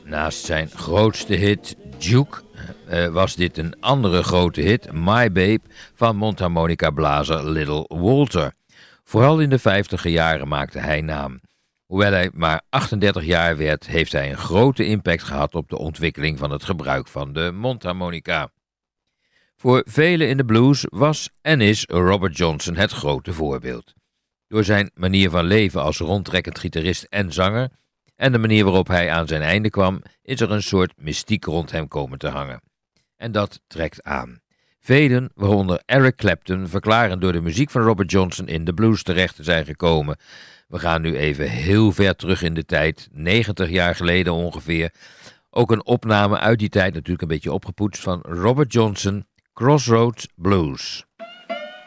Naast zijn grootste hit Duke was dit een andere grote hit, My Babe, van mondharmonica-blazer Little Walter. Vooral in de 50e jaren maakte hij naam. Hoewel hij maar 38 jaar werd, heeft hij een grote impact gehad op de ontwikkeling van het gebruik van de mondharmonica. Voor velen in de blues was en is Robert Johnson het grote voorbeeld. Door zijn manier van leven als rondtrekkend gitarist en zanger en de manier waarop hij aan zijn einde kwam, is er een soort mystiek rond hem komen te hangen. En dat trekt aan. Velen, waaronder Eric Clapton, verklaren door de muziek van Robert Johnson in de blues terecht te zijn gekomen. We gaan nu even heel ver terug in de tijd, 90 jaar geleden ongeveer. Ook een opname uit die tijd, natuurlijk een beetje opgepoetst, van Robert Johnson, Crossroads Blues.